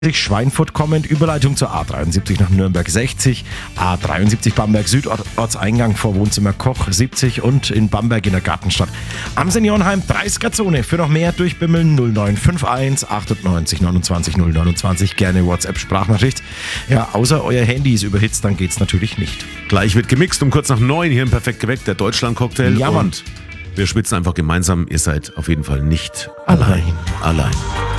Schweinfurt kommend, Überleitung zur A73 nach Nürnberg 60, A73 Bamberg Süd, Ortseingang vor Wohnzimmer Koch 70 und in Bamberg in der Gartenstadt. Am Seniorenheim 30er-Zone. Für noch mehr durchbimmeln 0951 98 29 029. Gerne WhatsApp-Sprachnachricht. Ja, außer euer Handy ist überhitzt, dann geht's natürlich nicht. Gleich wird gemixt um kurz nach 9 hier im Perfekt geweckt, der Deutschland-Cocktail. Ja, Mann. Und wir schwitzen einfach gemeinsam. Ihr seid auf jeden Fall nicht Allein. allein.